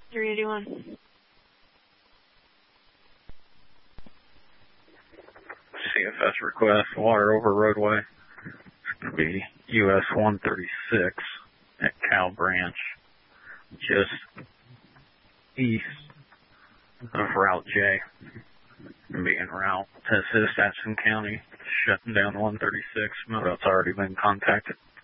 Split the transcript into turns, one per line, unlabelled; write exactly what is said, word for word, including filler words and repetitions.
three eighty-one.
C F S request, water over roadway. It's going to be U S one thirty-six at Cow Branch, just east of Route J. Going to be en route to assist Atchison County, shutting down one thirty-six. MoDOT's already been contacted.